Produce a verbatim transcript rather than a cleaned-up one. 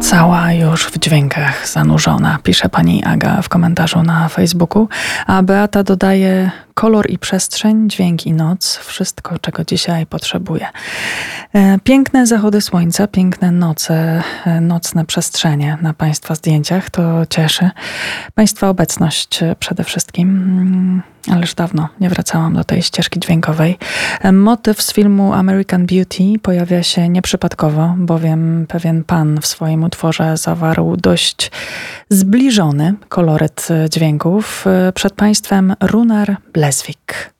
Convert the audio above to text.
Cała już w dźwiękach zanurzona, pisze pani Aga w komentarzu na Facebooku, a Beata dodaje: kolor i przestrzeń, dźwięk i noc, wszystko, czego dzisiaj potrzebuję. Piękne zachody słońca, piękne noce, nocne przestrzenie na państwa zdjęciach, to cieszy. Państwa obecność przede wszystkim, ależ dawno nie wracałam do tej ścieżki dźwiękowej. Motyw z filmu American Beauty pojawia się nieprzypadkowo, bowiem pewien pan w swoim utworze zawarł dość zbliżony koloryt dźwięków. Przed państwem Runar Blesvik.